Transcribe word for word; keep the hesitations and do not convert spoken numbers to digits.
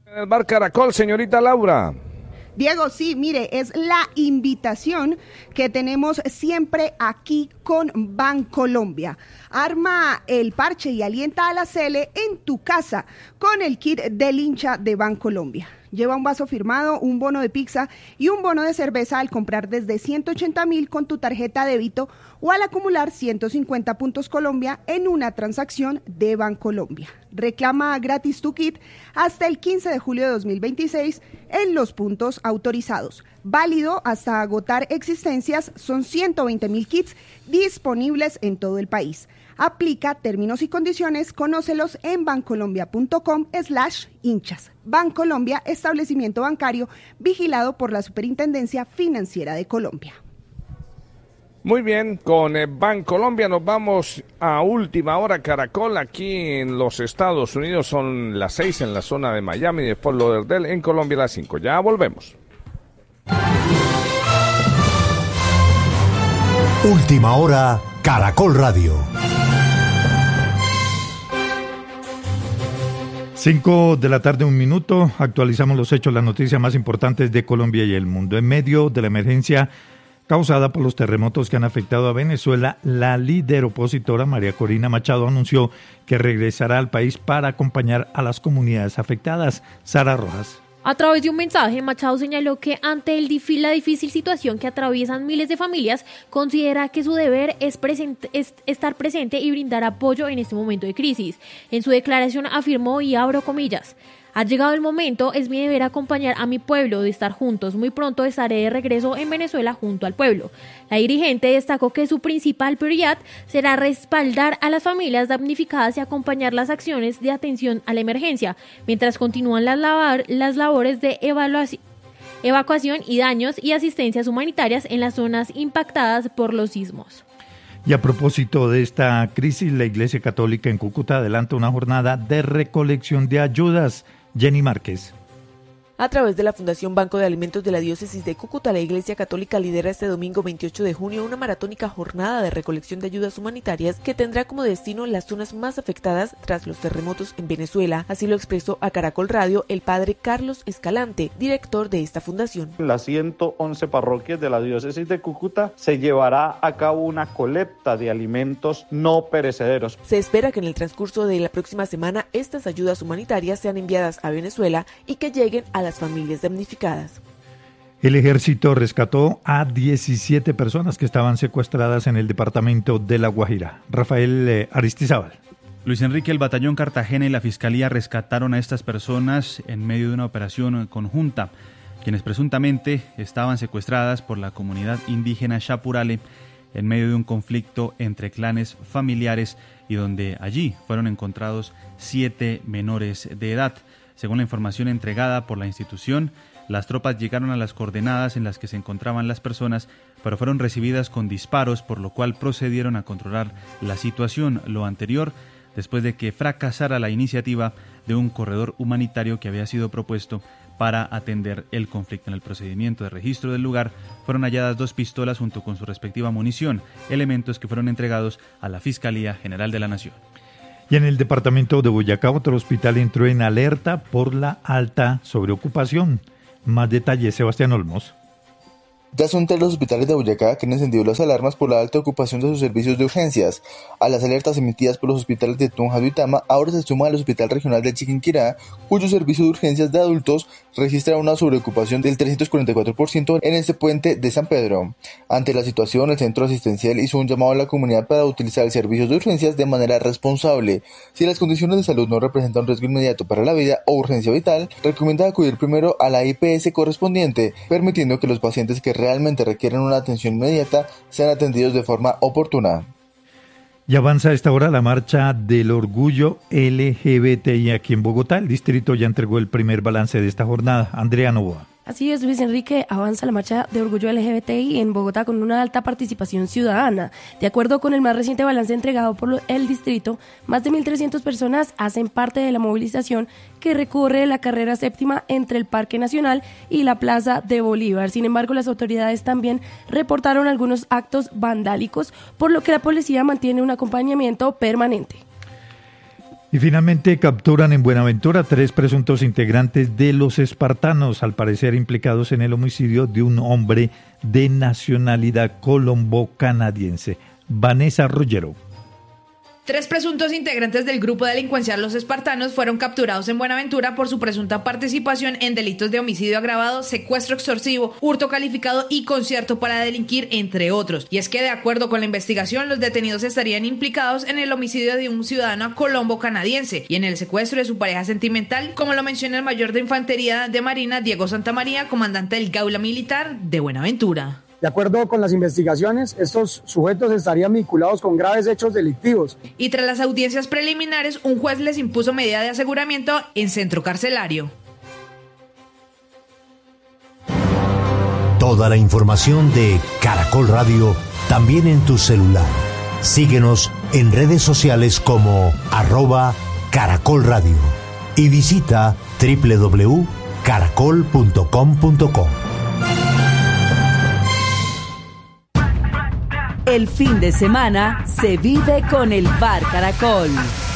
El Bar Caracol, señorita Laura. Diego, sí, mire, es la invitación que tenemos siempre aquí con Bancolombia. Arma el parche y alienta a la Cele en tu casa con el kit del hincha de Bancolombia. Lleva un vaso firmado, un bono de pizza y un bono de cerveza al comprar desde ciento ochenta mil con tu tarjeta débito o al acumular ciento cincuenta puntos Colombia en una transacción de Bancolombia. Reclama gratis tu kit hasta el quince de julio de dos mil veintiséis en los puntos autorizados. Válido hasta agotar existencias, son ciento veinte mil kits disponibles en todo el país. Aplica términos y condiciones, conócelos en bancolombia.com slash hinchas. Bancolombia, establecimiento bancario vigilado por la Superintendencia Financiera de Colombia. Muy bien, con eh, Bancolombia nos vamos a última hora Caracol. Aquí en los Estados Unidos son las seis en la zona de Miami, de Fort Lauderdale, en Colombia las cinco. Ya volvemos. Última hora Caracol Radio. Cinco de la tarde, un minuto. Actualizamos los hechos, las noticias más importantes de Colombia y el mundo. En medio de la emergencia causada por los terremotos que han afectado a Venezuela, la líder opositora María Corina Machado anunció que regresará al país para acompañar a las comunidades afectadas. Sara Rojas. A través de un mensaje, Machado señaló que ante el difí- la difícil situación que atraviesan miles de familias, considera que su deber es, present- es estar presente y brindar apoyo en este momento de crisis. En su declaración afirmó, y abro comillas, ha llegado el momento, es mi deber acompañar a mi pueblo, de estar juntos. Muy pronto estaré de regreso en Venezuela junto al pueblo. La dirigente destacó que su principal prioridad será respaldar a las familias damnificadas y acompañar las acciones de atención a la emergencia, mientras continúan las, lavar, las labores de evaluación, evacuación y daños y asistencias humanitarias en las zonas impactadas por los sismos. Y a propósito de esta crisis, la Iglesia Católica en Cúcuta adelanta una jornada de recolección de ayudas. Jenny Márquez. A través de la Fundación Banco de Alimentos de la Diócesis de Cúcuta, la Iglesia Católica lidera este domingo veintiocho de junio una maratónica jornada de recolección de ayudas humanitarias que tendrá como destino las zonas más afectadas tras los terremotos en Venezuela. Así lo expresó a Caracol Radio el padre Carlos Escalante, director de esta fundación. En las ciento once parroquias de la Diócesis de Cúcuta se llevará a cabo una colecta de alimentos no perecederos. Se espera que en el transcurso de la próxima semana estas ayudas humanitarias sean enviadas a Venezuela y que lleguen a la las familias damnificadas. El ejército rescató a diecisiete personas que estaban secuestradas en el departamento de La Guajira. Rafael eh, Aristizábal. Luis Enrique, el batallón Cartagena y la Fiscalía rescataron a estas personas en medio de una operación conjunta, quienes presuntamente estaban secuestradas por la comunidad indígena Chapurale en medio de un conflicto entre clanes familiares y donde allí fueron encontrados siete menores de edad. Según la información entregada por la institución, las tropas llegaron a las coordenadas en las que se encontraban las personas, pero fueron recibidas con disparos, por lo cual procedieron a controlar la situación. Lo anterior, después de que fracasara la iniciativa de un corredor humanitario que había sido propuesto para atender el conflicto. En el procedimiento de registro del lugar fueron halladas dos pistolas junto con su respectiva munición, elementos que fueron entregados a la Fiscalía General de la Nación. Y en el departamento de Boyacá, otro hospital entró en alerta por la alta sobreocupación. Más detalles, Sebastián Olmos. Ya son tres los hospitales de Boyacá que han encendido las alarmas por la alta ocupación de sus servicios de urgencias. A las alertas emitidas por los hospitales de Tunja y Duitama, ahora se suma el Hospital Regional de Chiquinquirá, cuyo servicio de urgencias de adultos registra una sobreocupación del trescientos cuarenta y cuatro por ciento en este puente de San Pedro. Ante la situación, el centro asistencial hizo un llamado a la comunidad para utilizar el servicio de urgencias de manera responsable. Si las condiciones de salud no representan un riesgo inmediato para la vida o urgencia vital, recomienda acudir primero a la I P S correspondiente, permitiendo que los pacientes que realmente requieren una atención inmediata sean atendidos de forma oportuna. Y avanza a esta hora la marcha del orgullo L G B T I aquí en Bogotá. El distrito ya entregó el primer balance de esta jornada. Andrea Novoa. Así es, Luis Enrique, avanza la marcha de orgullo L G B T I en Bogotá con una alta participación ciudadana. De acuerdo con el más reciente balance entregado por el distrito, más de mil trescientas personas hacen parte de la movilización que recorre la carrera séptima entre el Parque Nacional y la Plaza de Bolívar. Sin embargo, las autoridades también reportaron algunos actos vandálicos, por lo que la policía mantiene un acompañamiento permanente. Y finalmente capturan en Buenaventura tres presuntos integrantes de los espartanos, al parecer implicados en el homicidio de un hombre de nacionalidad colombo-canadiense. Vanessa Rogero. Tres presuntos integrantes del grupo delincuencial Los Espartanos fueron capturados en Buenaventura por su presunta participación en delitos de homicidio agravado, secuestro extorsivo, hurto calificado y concierto para delinquir, entre otros. Y es que, de acuerdo con la investigación, los detenidos estarían implicados en el homicidio de un ciudadano colombo-canadiense y en el secuestro de su pareja sentimental, como lo menciona el mayor de Infantería de Marina, Diego Santamaría, comandante del Gaula Militar de Buenaventura. De acuerdo con las investigaciones, estos sujetos estarían vinculados con graves hechos delictivos. Y tras las audiencias preliminares, un juez les impuso medida de aseguramiento en centro carcelario. Toda la información de Caracol Radio también en tu celular. Síguenos en redes sociales como arroba Caracol Radio y visita doble u doble u doble u punto caracol punto com punto co. El fin de semana se vive con el Bar Caracol.